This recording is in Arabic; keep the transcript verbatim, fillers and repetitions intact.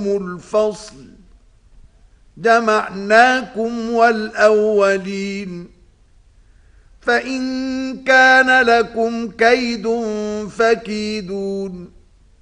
يوم الفصل جمعناكم والأولين فإن كان لكم كيد فكيدون